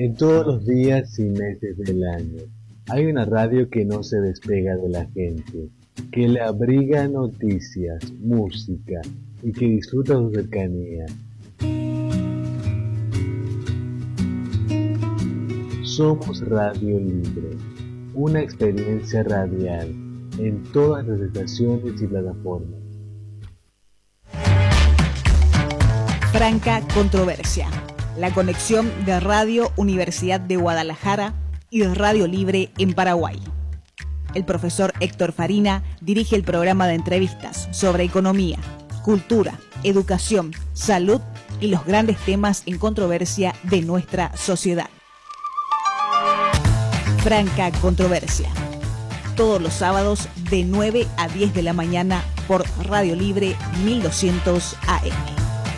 En todos los días y meses del año, hay una radio que no se despega de la gente, que le abriga noticias, música y que disfruta su cercanía. Somos Radio Libre, una experiencia radial en todas las estaciones y plataformas. Franca Controversia, la conexión de Radio Universidad de Guadalajara y Radio Libre en Paraguay. El profesor Héctor Farina dirige el programa de entrevistas sobre economía, cultura, educación, salud y los grandes temas en controversia de nuestra sociedad. Franca Controversia, todos los sábados de 9 a 10 de la mañana por Radio Libre 1200 AM.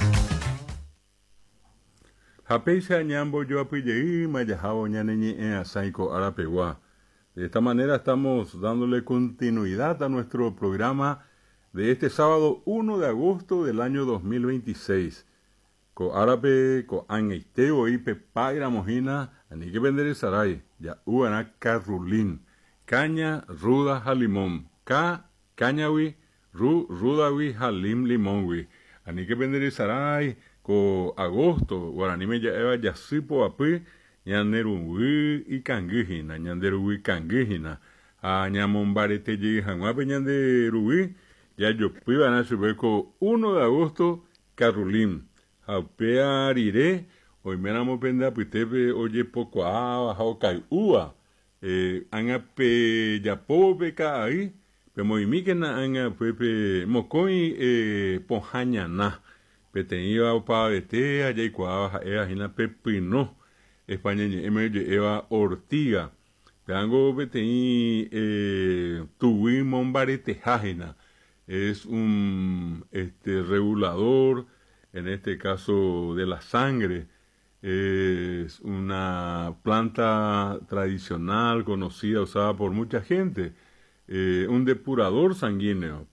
Hapeisa ñambo yo apuyei mayajao ñaneñi en Asaiko Arapegua. De esta manera estamos dándole continuidad a nuestro programa de este sábado 1 de agosto del año 2026. Ko Arape, ko Angeiteo y Pepaira Mojina, ani que vender saray, ya uana carrulín, caña, ruda, jalimón, cañawi, rudawi, jalim, limonwi, ani que vender saray, ko agosto, guaranime ya eva ya sipo api, ñanderungui y canguijina, ñanderungui canguijina, a ñamombarete yijanguape ñanderungui, ya yo piban a subir ko 1 de agosto, carrulín. Haupearire, hoy me amo penda puitepe oye poco bajao kai ua, angape yapope ka ahí, pe moimike na anga pepe mokoi pojaña na, pe tenía pa vete allá y cuava hina pepino, España eva ortiga, gango petei tuwi mombarete jajena, es un regulador, en este caso de la sangre, es una planta tradicional, conocida, usada por mucha gente, un depurador sanguíneo.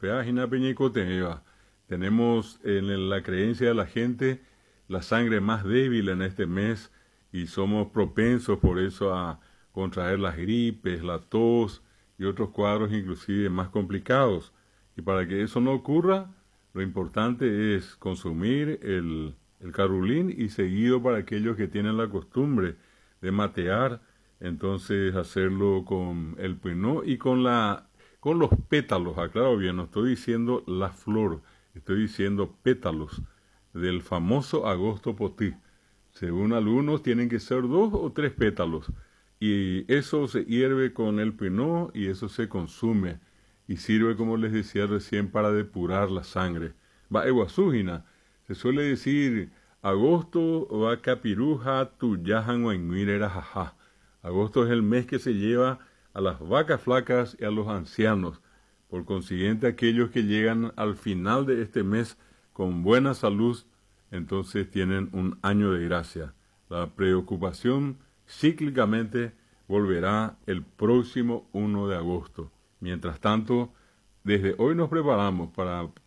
Tenemos en la creencia de la gente la sangre más débil en este mes y somos propensos por eso a contraer las gripes, la tos y otros cuadros inclusive más complicados. Y para que eso no ocurra, lo importante es consumir el carrulín y seguido para aquellos que tienen la costumbre de matear, entonces hacerlo con el pinó y con los pétalos, aclaro bien, no estoy diciendo la flor, estoy diciendo pétalos del famoso agosto potí. Según algunos tienen que ser 2 o 3 pétalos y eso se hierve con el pinó y eso se consume. Y sirve, como les decía recién, para depurar la sangre. Va eguasújina, se suele decir, agosto va capiruja tuyajan o jaja. Agosto es el mes que se lleva a las vacas flacas y a los ancianos. Por consiguiente, aquellos que llegan al final de este mes con buena salud, entonces tienen un año de gracia. La preocupación cíclicamente volverá el próximo 1 de agosto. Mientras tanto, desde hoy nos preparamos para